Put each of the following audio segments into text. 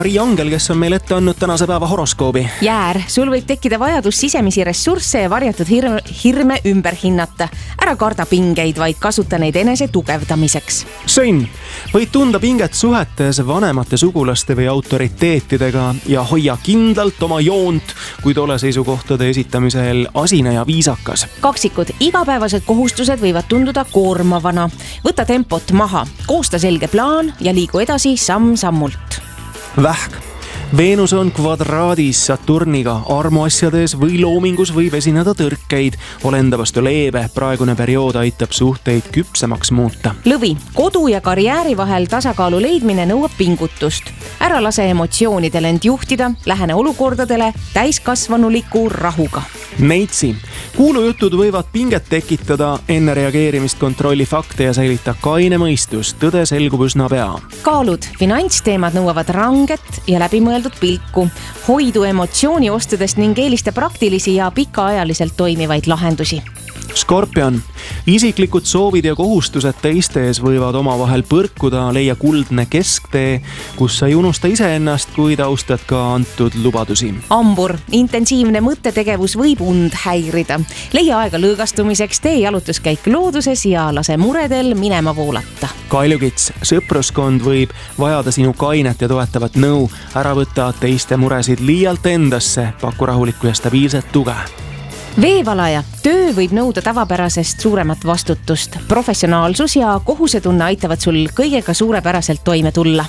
Mari Angel, kes on meil ette andnud tänase päeva horoskoobi. Jäär, sul võib tekkida vajadus sisemisi ressursse ja varjatud hirme ümber hinnata. Ära karda pingeid, vaid kasuta neid enese tugevdamiseks. Sõnn, võid tunda pinget suhetes vanemate sugulaste või autoriteetidega ja hoia kindlalt oma joont, kuid ole seisukohtade esitamisel asine ja viisakas. Kaksikud, igapäevased kohustused võivad tunduda koormavana. Võta tempot maha, koosta selge plaan ja liigu edasi samm-sammult. Vähk. Veenus on kvadraadis Saturniga, armuasjades või loomingus võib esineda tõrkeid. Ole enda vastu leebe, praegune periood aitab suhteid küpsemaks muuta. Lõvi, kodu ja karjääri vahel tasakaalu leidmine nõuab pingutust. Ära lase emotsioonidel end juhtida, lähene olukordadele täiskasvanuliku rahuga. Neitsi, kuulujutud võivad pinget tekitada, enne reageerimist kontrolli fakte ja säilita kaine mõistus, tõde selgub üsna pea. Kaalud, finantsteemad nõuavad ranget ja läbimõeldud pilku. Hoidu emotsiooniostudest ning eelista praktilisi ja pikaajaliselt toimivaid lahendusi. Skorpion, isiklikud soovid ja kohustused teiste ees võivad omavahel põrkuda, leia kuldne kesktee, kus sa ei unusta iseennast, kuid austad ka antud lubadusi. Ambur, intensiivne mõttetegevus võib und häirida. Leia aega lõõgastumiseks, tee jalutuskäik looduses ja lase muredel minema voolata. Kaljukits, sõpruskond võib vajada sinu kainet ja toetavat nõu. Ära võta teiste muresid liialt endasse, paku rahulikku ja stabiilset tuge. Veevalaja, töö võib nõuda tavapärasest suuremat vastutust. Professionaalsus ja kohusetunne aitavad sul kõigega suurepäraselt toime tulla.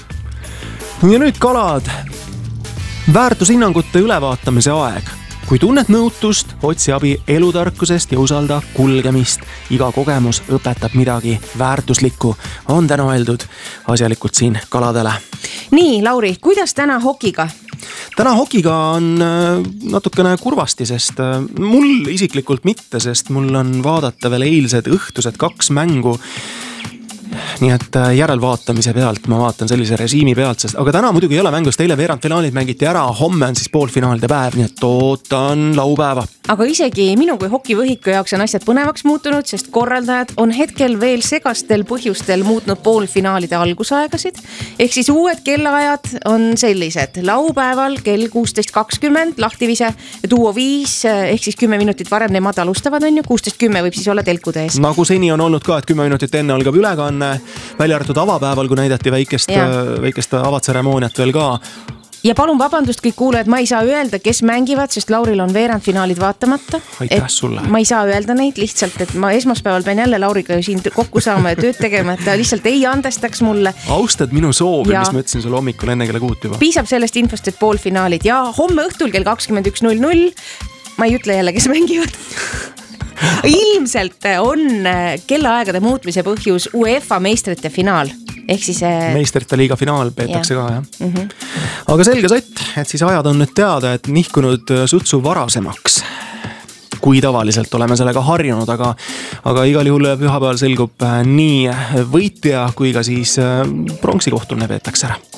Ja nüüd kalad. Väärtushinnangute ülevaatamise aeg. Kui tunned nõutust, otsi abi elutarkusest ja usalda kulgemist. Iga kogemus õpetab midagi väärtuslikku. On täna öeldud asjalikult siin kaladele. Nii, Lauri, kuidas täna hokiga? Täna hokiga on natukene kurvasti, sest mul isiklikult mitte, sest mul on vaadata veel eilsed õhtused 2 mängu. Nii et järelvaatamise pealt ma vaatan sellise režiimi pealt, aga täna muidugi ei ole mängust, eile veerandfinaalid mängiti ära, homme on siis poolfinaalide päev, nii et ootan laupäeva. Aga isegi minu kui hokivõhiku jaoks on asjad põnevaks muutunud, sest korraldajad on hetkel veel segastel põhjustel muutnud poolfinaalide algusaegasid. Ehk siis uued kellaajad on sellised. Laupäeval kell 16.20 lahtivise, duo 5, ehk siis 10 minutit varem nemad alustavad, on ju, 16.10 võib siis olla telkude ees. Nagu seni on olnud ka, et 10 minutit enne algab ülekanne, välja arvatud avapäeval, kui näidati väikest avatseremooniat veel ka. Ja palun vabandust kõik kuulajad, ma ei saa öelda, kes mängivad, sest Lauril on veerandfinaalid vaatamata. Aitäh sulle. Ma ei saa öelda neid lihtsalt, et ma esmaspäeval pean jälle Lauriga ju siin kokku saama ja tööd tegema, et ta lihtsalt ei andestaks mulle. Austad minu soovi, mis ma ütlesin sulle hommikul enne kella 6 juba. Piisab sellest infost, et poolfinaalid ja homme õhtul kell 21.00. Ma ei ütle jälle, kes mängivad. Ilmselt on kellaaegade muutmise põhjus UEFA meistrite finaal. Ehk siis meistrite liiga finaal peetakse ka, jah. Aga selge sott, et siis ajad on nüüd teada, et nihkunud sutsu varasemaks. Kui tavaliselt oleme sellega harjunud, aga igal juhul pühapäeval selgub nii võitja kui ka siis pronksi kohtumine peetakse ära.